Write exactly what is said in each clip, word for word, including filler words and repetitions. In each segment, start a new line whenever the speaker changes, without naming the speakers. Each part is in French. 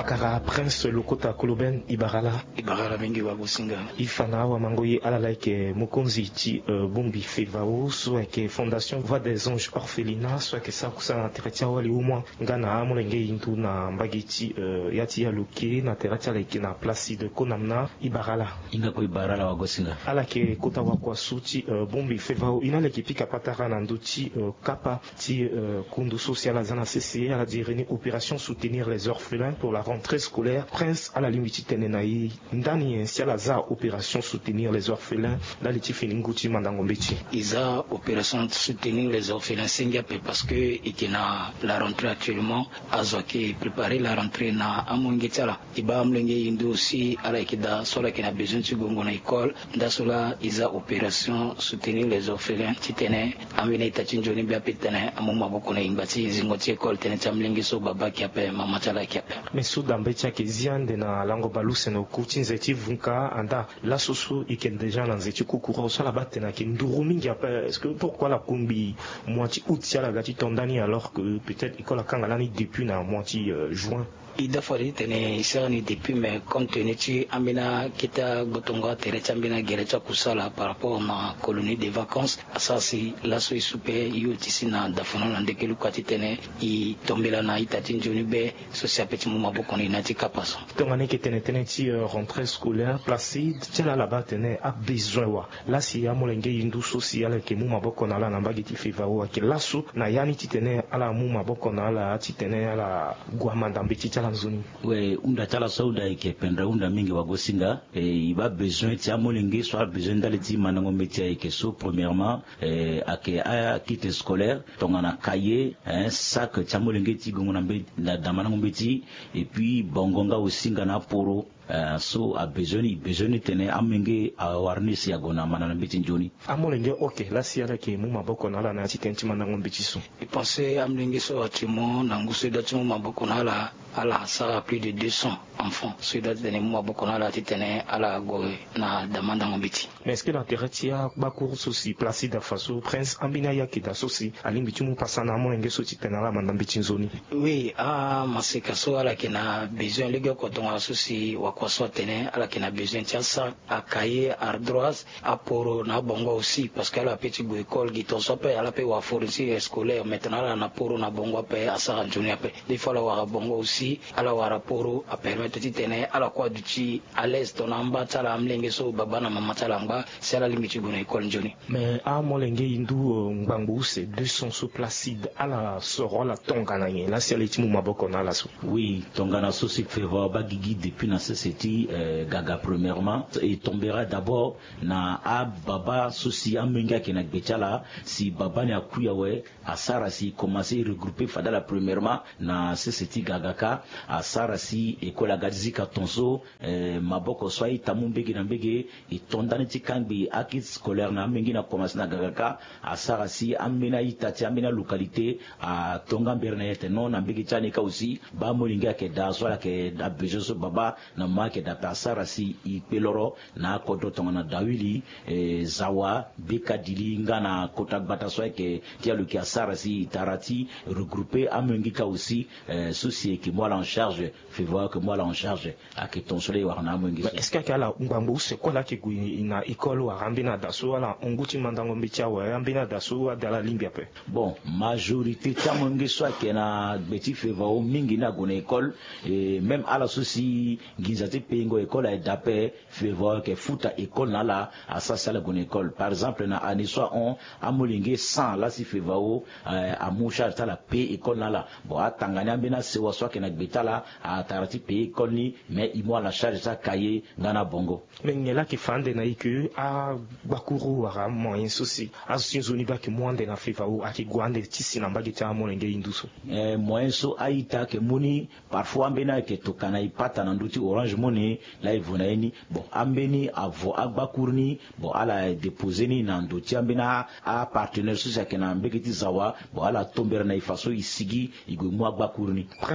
Pakara Prince Lokota Koloben Ibarala
Ibarala mingi wa Gosinga
Ifana wa Mangoyi Alalaike Mokonzi Ti Bombi Fevao soit que Fondation Voix des Anges Orphelinat soit que ça kusa teretia wali umwa ngana amolenge intu na mbagiti yati ya loke na teretia like na Placide Konamna Ibarala
inga ko Ibarala wa Gosinga
ala ke kota wa kwa suti Bombi Fevao inale kipika patara na nduti kapa ti kundu social zana C C à la direni opération soutenir les orphelins pour la rentrée scolaire. Prince à la limite tenenai ndani sialaza opération soutenir les orphelins la litifi nguti mandangombeti.
Isa opération soutenir les orphelins singape parce que ikena la rentrée actuellement azoke préparer la rentrée na amongetsala iba mlenge indu aussi ala ikida sola kena besoin de gongo na école ndasola isa opération soutenir les orphelins titene amina itachinjoni bia petene amuma boko na imbati zingoti école tene chamlenge so baba kiape mama chala kiape
mais soudan betia ke ziande na lango baluse na kutinze tivunka anda la soso iken déjà na nzeti kukura osala batena ke nduru mingi apa est-ce que pourquoi la kombi moitié août siala gati tondani alors que peut-être école kangalani depuis na moitié euh, juin
il faut dire que c'est depuis mais comme tenu tu amina kita botonga terecha amina gerecha kusala par rapport à colonie de vacances ça c'est la soi super yotisi na dafona na ndekelu kwati tene i tombela na itati njoni be so c'est petit moment boko na inati kapaso
tongane ke tene tene ti rentrée scolaire Placide tela là-bas tene a besoin wa là si ya molenge indu social ke muma boko na la na mbagiti fevao ke laso na yani ti tene ala muma boko na la ti tene ala guamanda mbeti
ouais unda tala sauda ike pendra unda mingi wa Gosinga et il va besoin ti amolenge soit besoin d'aller ti manango métier ike so premièrement eh ake a kit scolaire tongana cahier un sac ti amolenge ti gongo na mbe da manango mbeti et puis bongonga osinga na poro Uh, so a besoin besoin tene amenge a warnesi ya gona manana mbiti njoni
amolenge okay la siala ke mu maboko na la na titenti manango mbiti so
je pensais amenge so atimo na nguso dati mu maboko na la ala ça plus de deux cents enfants so dati tene mu maboko na la titene ala go na demanda mbiti
mais est-ce que l'intérêt tia bakuru sosi Placide Faso Prince ambina ya kita sosi alimbiti mu pasana amolenge so titena la manda mbiti nzoni
oui ah maseka so ala kena besoin lege ko tonga sosi wa kwa soit tene ala kena besoin tia ça à cahier ardoise à poro na bongo aussi parce qu'elle a petit go école qui to sope ala pe wa fournir scolaire maintenant la na poro na bongo pe à ça junior pe des fois la wa bongo aussi ala wa raporo à permettre ti tene ala kwa duti à l'est on amba tala amlenge so baba na mama tala ngba c'est la limite go na école joni
mais a molenge indu ngbangu c'est deux cents sous Placide ala soro la tonga na ye la c'est le timu maboko na la so
oui tonga na so c'est fait voir bagigi depuis na société euh, gaga premièrement et tombera d'abord na a baba souci amenga ki na betala si baba ni akuya we asara si commencer regrouper fadala premièrement na société gaga ka asara si école gadizika tonso euh, maboko soit tamumbege na mbege et tondani tikambi akit scolaire na mengi na commencer na gaga ka asara si amena itati amena localité a tonga berna yete non na mbege tani ka aussi ba molinga ke da soit ke da besoin so baba na make da pasara si ipeloro na kodo tongana dawili e zawa bekadili ngana kotagbata so ke tialu ki asara si tarati regroupé amengika aussi euh, souci qui moi en charge fait voir que moi en charge à que ton soleil wa na mengi
est-ce qu'il y a la ngambou c'est quoi là qui ina école wa rambina daso ala onguti mandango mbicha wa rambina daso da la limbia pe
bon majorité tamongi so ke na beti fait voir mingi na gona école et même à la souci gizati pengo école a d'après fait voir que futa école na la à ça ça la bonne école par exemple na année soit on a molingue cent là si fait voir à moucha ta la paix école na la bon à tanganya bena se wa soit que na betala à tarati paix école ni mais il moi la charge ça cahier ngana bongo
mais ngela ki fande na iku a bakuru wa moyen souci a sinzoni ba ki mwande na fait voir a ki gwande tisi na mbagi ta molingue induso
eh moyen so aita ke muni parfois bena ke tokana ipata na nduti Orange Money la ivonaini bon ambeni avo agbakurni bon ala déposer ni na nduti ambena a partenaire social ke na mbekiti zawa bon ala tombera na ifaso isigi igo mu agbakurni
Prince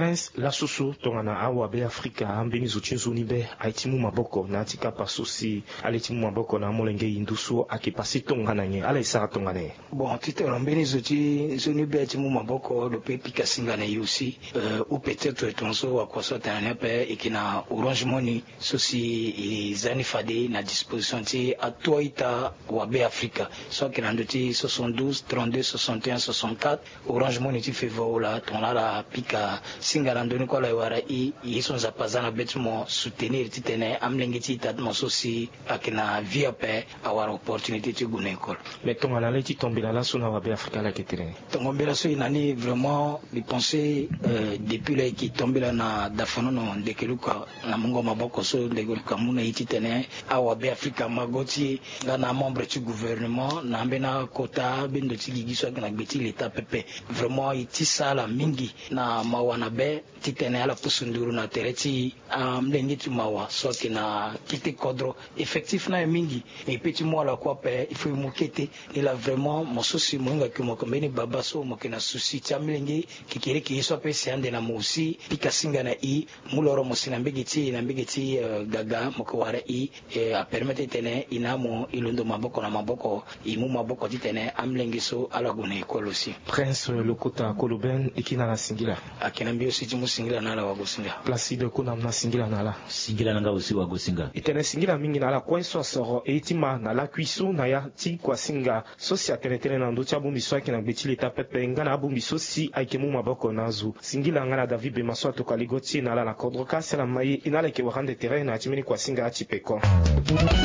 la susu tongana awa be Afrika ambeni zuchinzuni be aitimu maboko na tika pasusi aletimu maboko na molenge indusu akipasi tongana nye ala isara tongana ye.
Bon tite ambeni zuchi zuni be aitimu maboko le pe pika singana yusi euh, ou peut-être tonso wa kwa sota na pe ikina Orange Money sosi izani fade na disposition ti atoita wa be Afrika so kina ndoti soixante-douze trente-deux soixante et un soixante-quatre Orange Money ti fevo la tona la pika singana ndoni kwa la wara i yiso za pazana betumo soutenir ti tene amlengi ti tatmo sosi akina via pe awara opportunité ti gune école.
Mais tongana le ti tombela la suna wa be Afrika la ketene.
Tombela so inani vraiment les pensées euh, depuis là qui tombela na dafono no ndekeluka na mungo maboko so ndekeluka muna iti tene awa be Afrika magoti na membre du gouvernement na mbena kota bendo ti gigiso na gbeti l'état pepe vraiment iti sala mingi na mawana be ti tene ala pusunduru na tereti amlengi tu mawa so kina kiti kodro effectif na mingi et petit moi la quoi pe il faut mukete il a vraiment mon souci munga ki mo kombeni baba so mo kina souci ti amlengi kikere ki so pe siande na musi pika singa na i muloro mo sinambegiti na mbegiti uh, gaga mo ko wara i e a permettre tene inamo ilundo maboko na maboko imu maboko ti tene amlengi so ala gune école aussi.
Prince Lokota Koloben ikina na singila
akina mbio si timu singila na la wagosinga
Placide kuna na singila na la
singila nanga aussi wagosinga
itene singila mingi na la kwenso soro eitima na la kuisu na ya ti kwa singa sosi atene tene na ndo cha bumbi so akina gbeti leta pepe ngana bumbi sosi aikemu maboko nazu singila ngana David Bemaso to kaligoti na la na kodroka sala mai inale ke warande terrain na timini kwa singa achipeko.